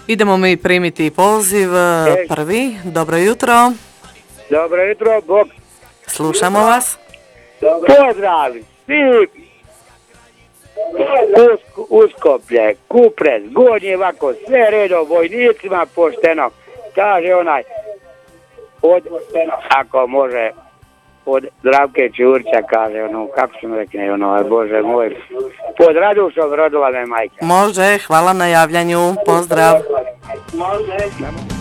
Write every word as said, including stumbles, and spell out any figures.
Idemo mi primiti poziv prvi. Dobro jutro. Dobro jutro, Bog. Slušamo vas. Pozdrav svi Usk, Uskoplje, Kupres, Gornji Vakos, sve redom vojnicima pošteno. Kaže onaj, od, ako može, od Zdravke Čurća, kaže ono, kako sam rekne, ono, Bože moj, pod Radušom rodila me majka. Može, hvala na javljanju, pozdrav. Može,